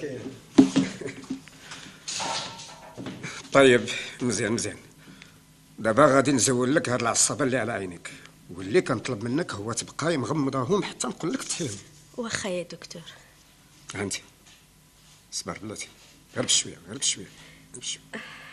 كاين. طيب مزيان. دابا غادي نزول لك هاد العصابه اللي على عينيك، واللي كنطلب منك هو تبقاي مغمضاهم حتى نقول لك تفهم. واخا يا دكتور. عندي صبر بلاتي، غير بشويه.